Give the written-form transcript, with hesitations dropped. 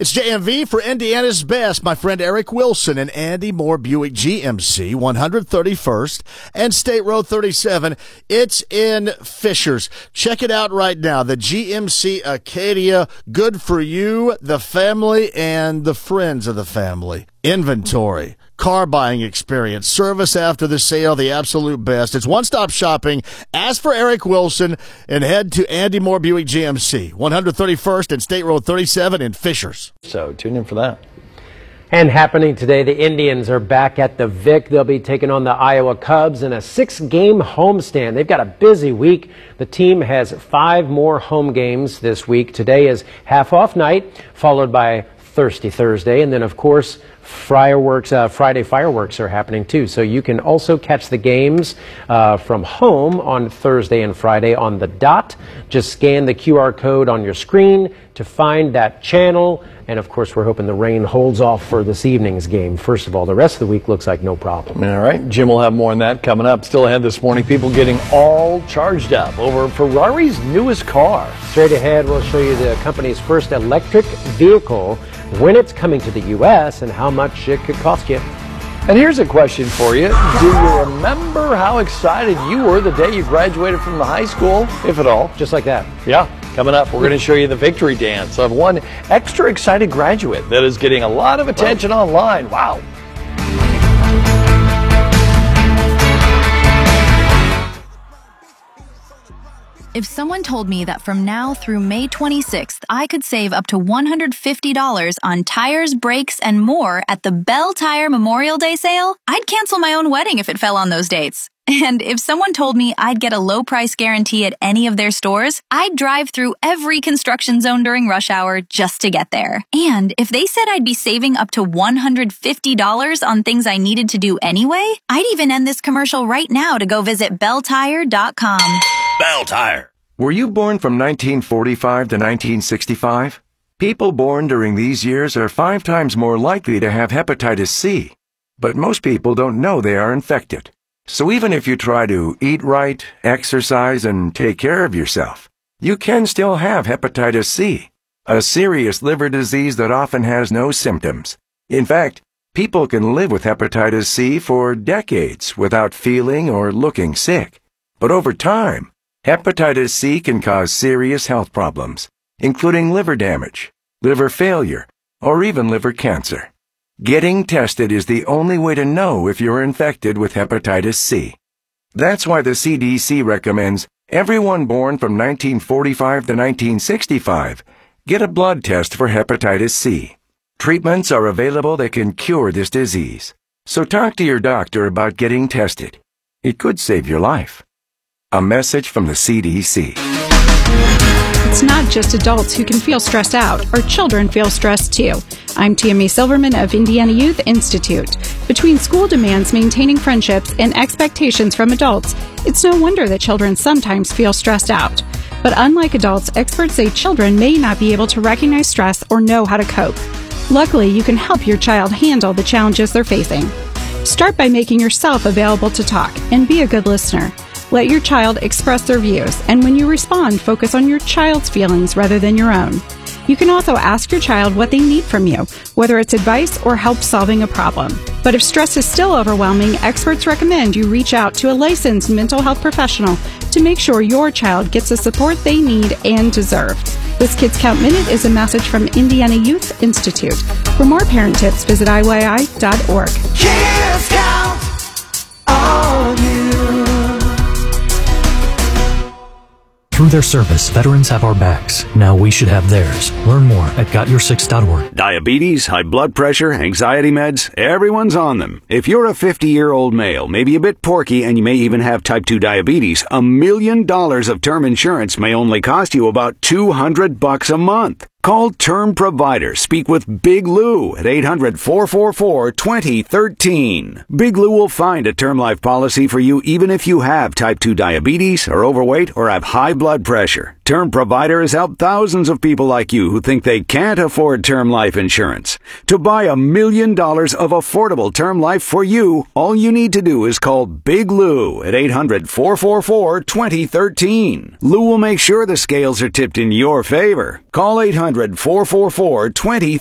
It's JMV for Indiana's Best. My friend Eric Wilson and Andy Moore Buick GMC, 131st and State Road 37. It's in Fishers. Check it out right now. The GMC Acadia, good for you, the family, and the friends of the family. Inventory, car buying experience, service after the sale, the absolute best. It's one-stop shopping. Ask for Eric Wilson and head to Andy Moore Buick GMC, 131st and State Road 37 in Fishers. So tune in for that. And happening today, the Indians are back at the Vic. They'll be taking on the Iowa Cubs in a 6-game homestand. They've got a busy week. The team has 5 more home games this week. Today is half-off night, followed by Thirsty Thursday, and then, of course, Friday fireworks are happening too. So you can also catch the games from home on Thursday and Friday on the dot. Just scan the QR code on your screen to find that channel. And of course, we're hoping the rain holds off for this evening's game. First of all, the rest of the week looks like no problem. All right, Jim will have more on that coming up. Still ahead this morning, people getting all charged up over Ferrari's newest car. Straight ahead, we'll show you the company's first electric vehicle, when it's coming to the U.S., and how much it could cost you. And here's a question for you. Do you remember how excited you were the day you graduated from the high school, if at all? Just like that. Yeah. Coming up, we're going to show you the victory dance of one extra excited graduate that is getting a lot of attention online. Wow. If someone told me that from now through May 26th, I could save up to $150 on tires, brakes, and more at the Bell Tire Memorial Day sale, I'd cancel my own wedding if it fell on those dates. And if someone told me I'd get a low price guarantee at any of their stores, I'd drive through every construction zone during rush hour just to get there. And if they said I'd be saving up to $150 on things I needed to do anyway, I'd even end this commercial right now to go visit belltire.com. Bell Tire. Were you born from 1945 to 1965? People born during these years are 5 times more likely to have hepatitis C. But most people don't know they are infected. So even if you try to eat right, exercise, and take care of yourself, you can still have hepatitis C, a serious liver disease that often has no symptoms. In fact, people can live with hepatitis C for decades without feeling or looking sick. But over time, hepatitis C can cause serious health problems, including liver damage, liver failure, or even liver cancer. Getting tested is the only way to know if you're infected with hepatitis C. That's why the CDC recommends everyone born from 1945 to 1965 get a blood test for hepatitis C. Treatments are available that can cure this disease. So talk to your doctor about getting tested. It could save your life. A message from the CDC. It's not just adults who can feel stressed out. Our children feel stressed too. I'm Tammy Silverman of Indiana Youth Institute. Between school demands, maintaining friendships, and expectations from adults, it's no wonder that children sometimes feel stressed out. But unlike adults, experts say children may not be able to recognize stress or know how to cope. Luckily, you can help your child handle the challenges they're facing. Start by making yourself available to talk and be a good listener. Let your child express their views, and when you respond, focus on your child's feelings rather than your own. You can also ask your child what they need from you, whether it's advice or help solving a problem. But if stress is still overwhelming, experts recommend you reach out to a licensed mental health professional to make sure your child gets the support they need and deserve. This Kids Count Minute is a message from Indiana Youth Institute. For more parent tips, visit IYI.org. Kids Count on you. Through their service, veterans have our backs. Now we should have theirs. Learn more at gotyoursix.org. Diabetes, high blood pressure, anxiety meds, everyone's on them. If you're a 50-year-old male, maybe a bit porky, and you may even have type 2 diabetes, $1 million of term insurance may only cost you about $200 a month. Call Term Provider. Speak with Big Lou at 800-444-2013. Big Lou will find a term life policy for you even if you have type 2 diabetes, are overweight, or have high blood pressure. Term Provider has helped thousands of people like you who think they can't afford term life insurance. To buy $1 million of affordable term life for you, all you need to do is call Big Lou at 800-444-2013. Lou will make sure the scales are tipped in your favor. Call 800-444-2013.